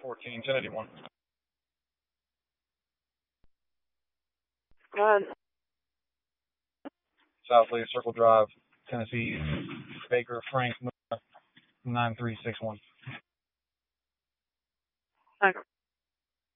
14, 1081. Go ahead. South Lee, Circle Drive, Tennessee, Baker, Frank, 9361. Thanks.